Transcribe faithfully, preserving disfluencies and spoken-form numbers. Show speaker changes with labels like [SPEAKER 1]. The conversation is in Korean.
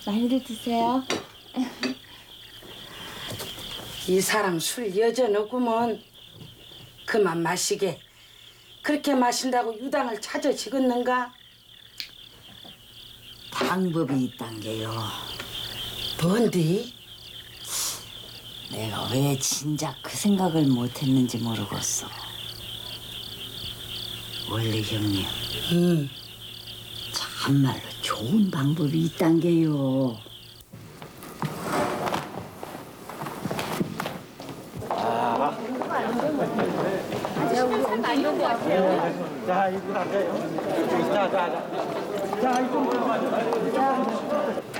[SPEAKER 1] 많이들 드세요.
[SPEAKER 2] 이 사람 술 여전하구먼. 그만 마시게. 그렇게 마신다고 유당을 찾아 지겠는가?
[SPEAKER 3] 방법이 있단 게요.
[SPEAKER 2] 뭔디?
[SPEAKER 3] 내가 왜 진작 그 생각을 못했는지 모르겠어. 원래 형님,
[SPEAKER 2] 응.
[SPEAKER 3] 참말로 좋은 방법이 있단 게요.
[SPEAKER 4] 자, 이거 앉아요. 자, 자, 자. 자, 이거. 자.